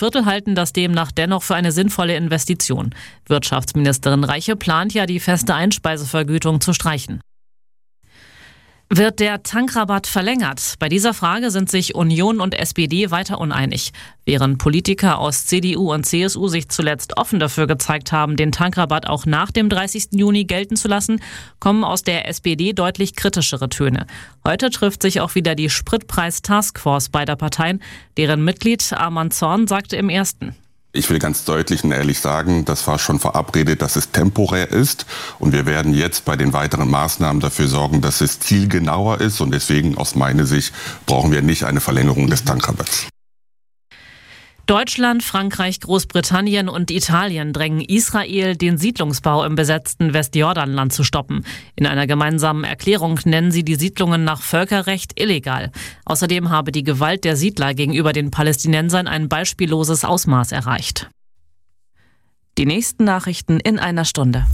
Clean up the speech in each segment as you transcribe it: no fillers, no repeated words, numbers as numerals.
3/4 halten das demnach dennoch für eine sinnvolle Investition. Wirtschaftsministerin Reiche plant ja, die feste Einspeisevergütung zu streichen. Wird der Tankrabatt verlängert? Bei dieser Frage sind sich Union und SPD weiter uneinig. Während Politiker aus CDU und CSU sich zuletzt offen dafür gezeigt haben, den Tankrabatt auch nach dem 30. Juni gelten zu lassen, kommen aus der SPD deutlich kritischere Töne. Heute trifft sich auch wieder die Spritpreis-Taskforce beider Parteien. Deren Mitglied Arman Zorn sagte im Ersten: Ich will ganz deutlich und ehrlich sagen, das war schon verabredet, dass es temporär ist. Und wir werden jetzt bei den weiteren Maßnahmen dafür sorgen, dass es zielgenauer ist. Und deswegen aus meiner Sicht brauchen wir nicht eine Verlängerung des Tankrabatts. Deutschland, Frankreich, Großbritannien und Italien drängen Israel, den Siedlungsbau im besetzten Westjordanland zu stoppen. In einer gemeinsamen Erklärung nennen sie die Siedlungen nach Völkerrecht illegal. Außerdem habe die Gewalt der Siedler gegenüber den Palästinensern ein beispielloses Ausmaß erreicht. Die nächsten Nachrichten in einer Stunde.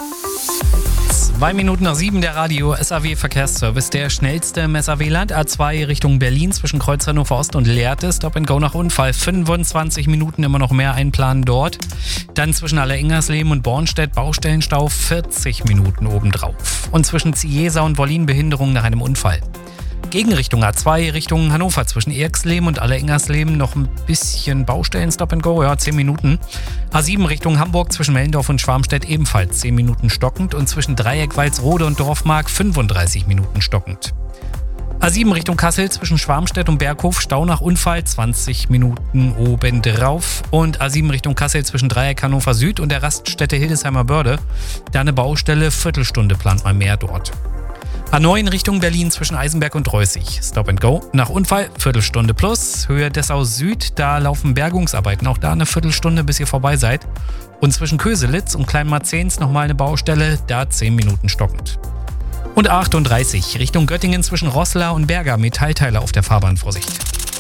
7:02 der Radio SAW Verkehrsservice. Der schnellste im SAW-Land. A2 Richtung Berlin zwischen Kreuz Hannover Ost und Lehrte. Stop and Go nach Unfall. 25 Minuten immer noch mehr einplanen dort. Dann zwischen Alleringersleben und Bornstedt Baustellenstau 40 Minuten obendrauf. Und zwischen Ziesa und Wollin Behinderung nach einem Unfall. Gegenrichtung A2 Richtung Hannover zwischen Erxleben und Alleringersleben noch ein bisschen Baustellen, Stop and Go, 10 Minuten. A7 Richtung Hamburg zwischen Mellendorf und Schwarmstedt ebenfalls 10 Minuten stockend und zwischen Dreieck Walsrode und Dorfmark 35 Minuten stockend. A7 Richtung Kassel zwischen Schwarmstedt und Berghof Stau nach Unfall 20 Minuten obendrauf und A7 Richtung Kassel zwischen Dreieck Hannover Süd und der Raststätte Hildesheimer Börde. Da eine Baustelle, Viertelstunde plant man mehr dort. A9 Richtung Berlin zwischen Eisenberg und Reußig. Stop and Go. Nach Unfall Viertelstunde plus. Höhe Dessau Süd, da laufen Bergungsarbeiten. Auch da eine Viertelstunde, bis ihr vorbei seid. Und zwischen Köselitz und Kleinmarzens nochmal eine Baustelle, da 10 Minuten stockend. Und A38 Richtung Göttingen zwischen Roßla und Berger. Metallteile auf der Fahrbahn, Vorsicht.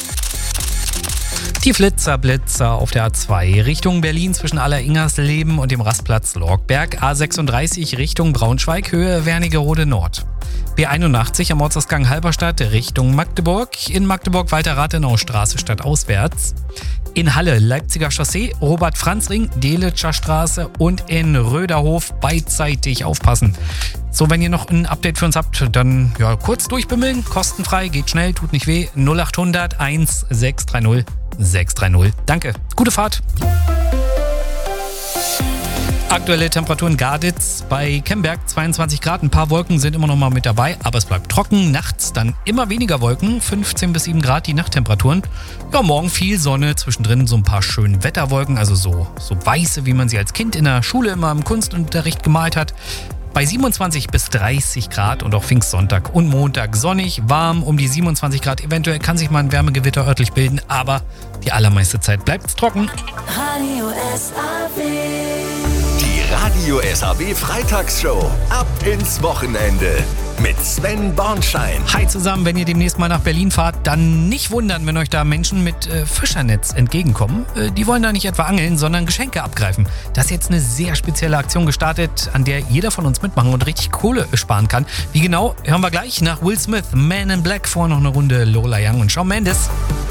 Die Blitzer auf der A2 Richtung Berlin zwischen Alleringersleben und dem Rastplatz Lorgberg. A36 Richtung Braunschweig, Höhe Wernigerode Nord. B81 am Ortsausgang Halberstadt Richtung Magdeburg. In Magdeburg Walter-Rathenau-Straße stadtauswärts. In Halle Leipziger Chaussee, Robert-Franz-Ring, Delitscher Straße und in Röderhof beidseitig aufpassen. So, wenn ihr noch ein Update für uns habt, dann kurz durchbimmeln, kostenfrei, geht schnell, tut nicht weh. 0800 1630 630. Danke, gute Fahrt. Aktuelle Temperaturen Garditz bei Kemberg 22 Grad. Ein paar Wolken sind immer noch mal mit dabei, aber es bleibt trocken. Nachts dann immer weniger Wolken, 15 bis 7 Grad die Nachttemperaturen. Ja, morgen viel Sonne, zwischendrin so ein paar schöne Wetterwolken, also so weiße, wie man sie als Kind in der Schule immer im Kunstunterricht gemalt hat. Bei 27 bis 30 Grad und auch Pfingstsonntag und Montag sonnig, warm um die 27 Grad. Eventuell kann sich mal ein Wärmegewitter örtlich bilden, aber die allermeiste Zeit bleibt es trocken. Radio SAW. Die Radio SAW Freitagsshow. Ab ins Wochenende. Mit Sven Bornschein. Hi zusammen, wenn ihr demnächst mal nach Berlin fahrt, dann nicht wundern, wenn euch da Menschen mit Fischernetz entgegenkommen. Die wollen da nicht etwa angeln, sondern Geschenke abgreifen. Das ist jetzt eine sehr spezielle Aktion gestartet, an der jeder von uns mitmachen und richtig Kohle sparen kann. Wie genau, hören wir gleich nach Will Smith, Man in Black, vor noch eine Runde Lola Young und Shawn Mendes.